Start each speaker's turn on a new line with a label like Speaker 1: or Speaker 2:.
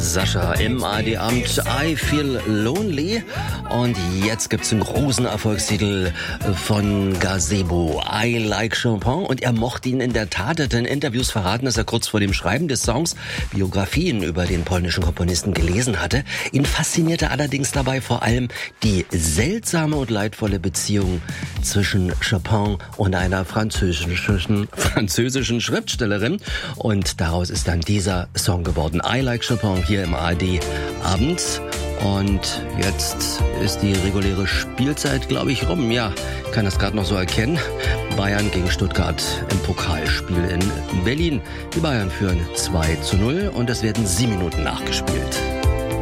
Speaker 1: Sascha im ARD-Amt I Feel Lonely. Und jetzt gibt's einen großen Erfolgstitel von Gazebo, I Like Chopin. Und er mochte ihn in der Tat, hat in Interviews verraten, dass er kurz vor dem Schreiben des Songs Biografien über den polnischen Komponisten gelesen hatte. Ihn faszinierte allerdings dabei vor allem die seltsame und leidvolle Beziehung zwischen Chopin und einer französischen Schriftstellerin. Und daraus ist dann dieser Song geworden. I Like Chopin hier im ARD-Abend. Und jetzt ist die reguläre Spielzeit, glaube ich, rum. Ja, kann das gerade noch so erkennen. Bayern gegen Stuttgart im Pokalspiel in Berlin. Die Bayern führen 2:0 und es werden 7 Minuten nachgespielt.